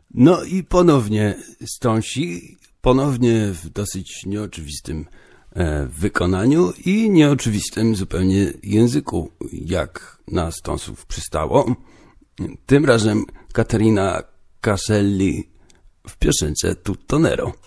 No i ponownie Stonsi, ponownie w dosyć nieoczywistym wykonaniu i nieoczywistym zupełnie języku, jak na Stonesów przystało. Tym razem Caterina Caselli w piosence Tutto Nero.